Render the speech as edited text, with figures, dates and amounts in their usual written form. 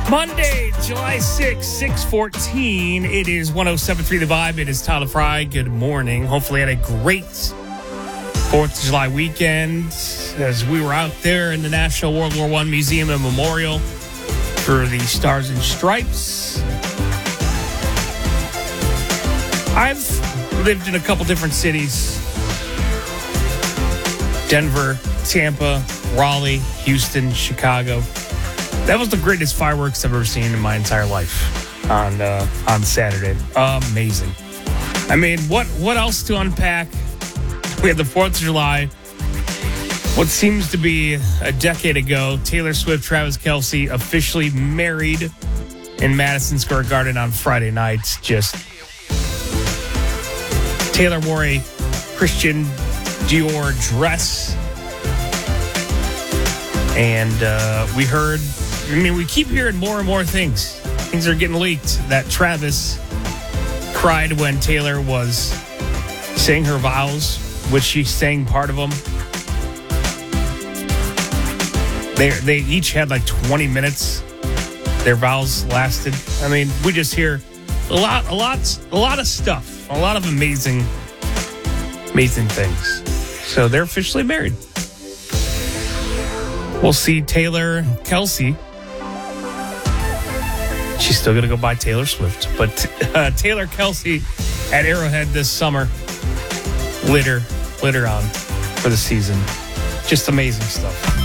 Monday, July 6th, 6:14. It is 107.3 The Vibe. It is Tyler Fry. Good morning. Hopefully had a great 4th of July weekend as we were out there in the National World War I Museum and Memorial for the Stars and Stripes. I've lived in a couple different cities. Denver, Tampa, Raleigh, Houston, Chicago. That was the greatest fireworks I've ever seen in my entire life on Saturday. Amazing. I mean, what else to unpack? We had the 4th of July. What seems to be a decade ago, Taylor Swift, Travis Kelce officially married in Madison Square Garden on Friday night. Just Taylor wore a Christian Dior dress. And we keep hearing more and more things. Things are getting leaked that Travis cried when Taylor was saying her vows, which she sang part of them. They each had like 20 minutes. Their vows lasted. I mean, we just hear a lot of stuff, a lot of amazing things. So they're officially married. We'll see Taylor Kelce. She's still going to go by Taylor Swift. But Taylor Kelce at Arrowhead this summer. Later on for the season. Just amazing stuff.